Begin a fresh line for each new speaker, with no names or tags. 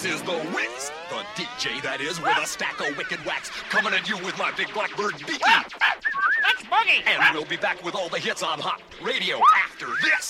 This is the Wiz, the DJ that is, with a stack of wicked wax, coming at you with my big blackbird beat.
That's Boogie.
And we'll be back with all the hits on Hot Radio after this.